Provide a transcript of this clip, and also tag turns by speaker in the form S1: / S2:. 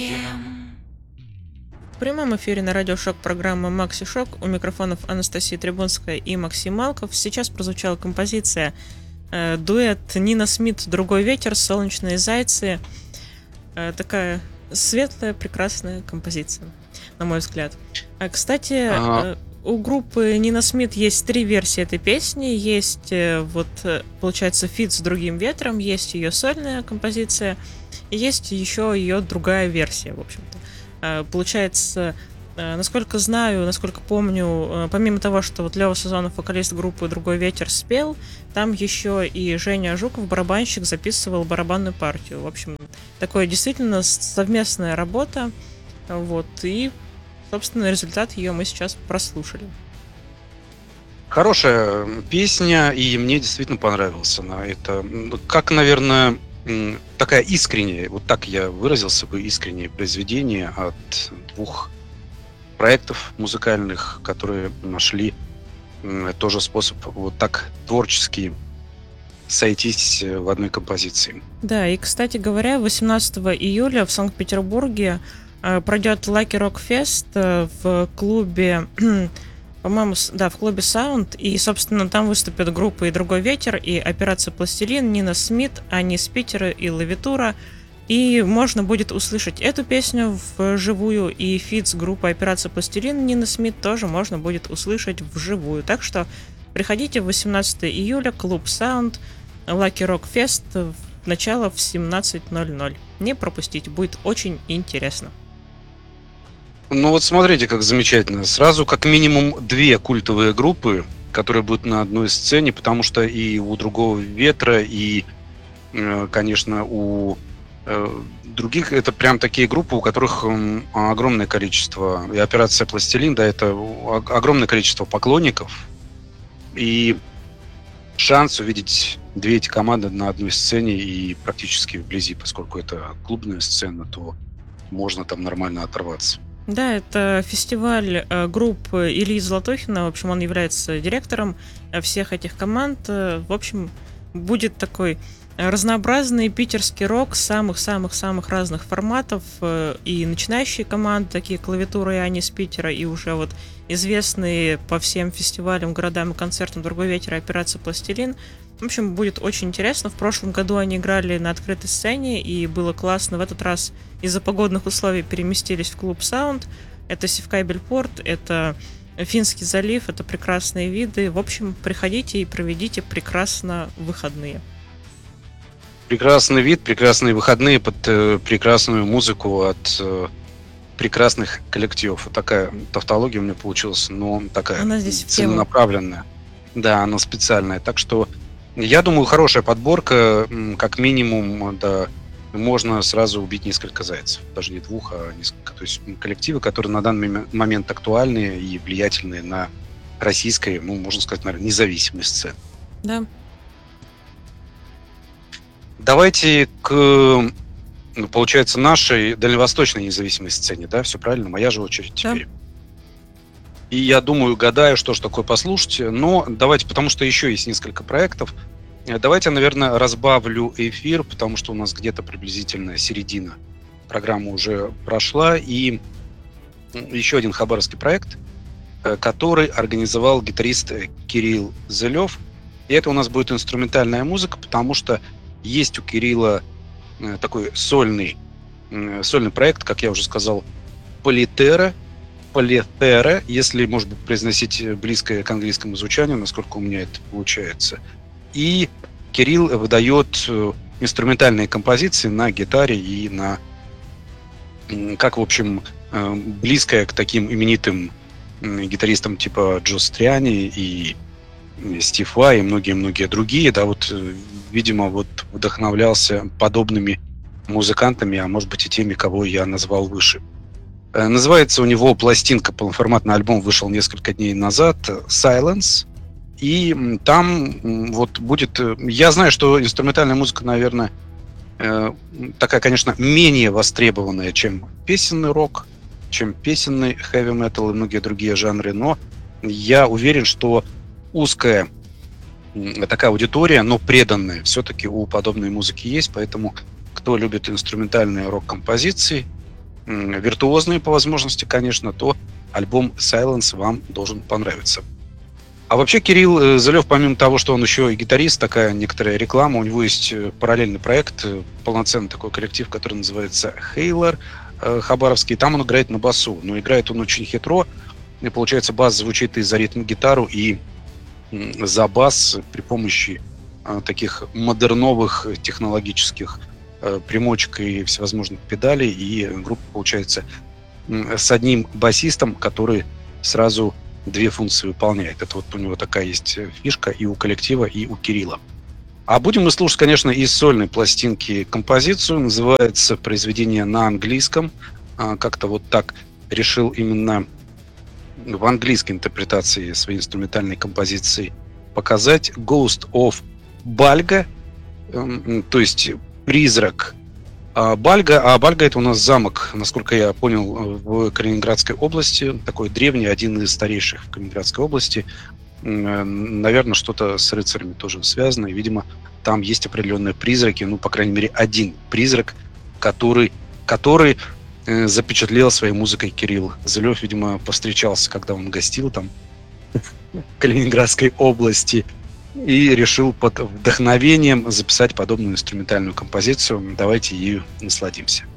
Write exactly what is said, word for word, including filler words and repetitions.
S1: В прямом эфире на радио Шок программа Макси Шок. У микрофонов Анастасия Трибунская и Максим Малков. Сейчас прозвучала композиция э, дуэт Нина Смит «Другой ветер», «Солнечные зайцы». Э, такая светлая, прекрасная композиция, на мой взгляд. А, кстати,
S2: Ага.
S1: э, у группы Нина Смит есть три версии этой песни. Есть, э, вот, э, получается, фит с «Другим ветром», есть ее сольная композиция, и есть еще ее другая версия, в общем-то. Э, Получается, э, насколько знаю, насколько помню, э, помимо того, что вот Лева Сазонов, вокалист группы «Другой ветер», спел, там еще и Женя Жуков, барабанщик, записывал барабанную партию. В общем, такое действительно совместная работа. Вот, и, собственно, результат ее мы сейчас прослушали.
S2: Хорошая песня, и мне действительно понравилась она. Это м, как, наверное, м, такая искренняя, вот так я выразился бы, искреннее произведение от двух проектов музыкальных, которые нашли м, тоже способ вот так творчески сойтись э, в одной композиции.
S1: Да, и, кстати говоря, восемнадцатого июля в Санкт-Петербурге э, пройдет Lucky Rock Fest э, в клубе, по-моему, с- да, в клубе Sound, и, собственно, там выступят группы и «Другой ветер», и «Операция Пластилин», Нина Смит, Ани Спитера и Лавитура, и можно будет услышать эту песню вживую, и фит с группой «Операция Пластилин» Нина Смит тоже можно будет услышать вживую. Так что приходите восемнадцатого июля, клуб Sound, Lucky Rock Fest, в начало в семнадцать ноль ноль. Не пропустите, будет очень интересно.
S2: Ну вот смотрите, как замечательно. Сразу как минимум две культовые группы, которые будут на одной сцене, потому что и у «Другого ветра», и, э, конечно, у э, других это прям такие группы, у которых м, огромное количество, и «Операция Пластилин», да, это о- огромное количество поклонников, и шанс увидеть две эти команды на одной сцене и практически вблизи, поскольку это клубная сцена, то можно там нормально оторваться.
S1: Да, это фестиваль э, группы Ильи Золотухина. В общем, он является директором э, всех этих команд. Э, В общем, будет такой э, разнообразный питерский рок самых-самых-самых разных форматов. э, И начинающие команды, такие «Клавиатура» и Ани из Питера, и уже вот известные по всем фестивалям, городам и концертам «Другой ветер» и «Операция Пластилин». В общем, будет очень интересно. В прошлом году они играли на открытой сцене, и было классно. В этот раз из-за погодных условий переместились в клуб Sound. Это Севкабель-Порт, это Финский залив, это прекрасные виды. В общем, приходите и проведите прекрасно выходные.
S2: Прекрасный вид, прекрасные выходные под э, прекрасную музыку от э, прекрасных коллективов. Вот такая тавтология у меня получилась, но такая
S1: Она здесь в тему.
S2: целенаправленная. Да, она специальная. Так что я думаю, хорошая подборка, м, как минимум, да, можно сразу убить несколько зайцев. Даже не двух, а несколько. То есть м, коллективы, которые на данный момен- момент актуальны и влиятельны на российской, ну, можно сказать, наверное, независимой сцене.
S1: Да.
S2: Давайте к, ну, получается, нашей дальневосточной независимой сцене, да, все правильно? Моя же очередь
S1: Да.
S2: теперь. И я думаю, гадаю, что же такое послушать, но давайте, потому что еще есть несколько проектов, э, давайте я, наверное, разбавлю эфир, потому что у нас где-то приблизительно середина программы уже прошла, и м, еще один хабаровский проект, э, который организовал гитарист э, Кирилл Зелев, и это у нас будет инструментальная музыка, потому что есть у Кирилла э, такой сольный, м, сольный проект, как я уже сказал, Политера, Полетера, если, может быть, произносить близкое к английскому звучанию, насколько у меня это получается. И Кирилл выдает э, инструментальные композиции на гитаре и на, м, как, в общем, э, близкое к таким именитым м, гитаристам типа Джо Стриани и м, Стив Vai и многие-многие другие, да, вот, э, видимо, вот вдохновлялся подобными музыкантами, а может быть и теми, кого я назвал выше. Э, Называется у него пластинка, полноформатный альбом вышел несколько дней назад, э, Silence. И м, там м, вот будет... э, Я знаю, что инструментальная музыка, наверное, э, м, такая, конечно, менее востребованная, чем песенный рок, чем песенный хэви-метал и многие другие жанры, но я уверен, что узкая м, такая аудитория, но преданная все-таки у подобной музыки есть, поэтому кто любит инструментальные рок-композиции, м, виртуозные по возможности, конечно, то альбом Silence вам должен понравиться. А вообще Кирилл э, Зелёв, помимо того, что он еще и гитарист, такая некоторая реклама, у него есть э, параллельный проект, э, полноценный такой коллектив, который называется Хейлор э, Хабаровский. Там он играет на басу, но играет он очень хитро, и получается бас звучит и за ритм-гитару, и м, за бас при помощи э, таких модерновых технологических э, примочек и всевозможных педалей, и группа получается м, с одним басистом, который сразу две функции выполняет. Это вот у него такая есть э, фишка и у коллектива, и у Кирилла. А будем мы слушать, конечно, из сольной пластинки композицию. Называется произведение на английском. А, Как-то вот так решил именно в английской интерпретации своей инструментальной композиции показать. Ghost of Balga, эм, то есть призрак а Бальга, а Бальга это у нас замок, насколько я понял, в Калининградской области, такой древний, один из старейших в Калининградской области. М, Наверное, что-то с рыцарями тоже связано, и, видимо, там есть определенные призраки, ну, по крайней мере, один призрак, который, который э, запечатлел своей музыкой Кирилл Зелёв, видимо, повстречался, когда он гостил там в Калининградской области, и решил под вдохновением записать подобную инструментальную композицию. Давайте ею насладимся.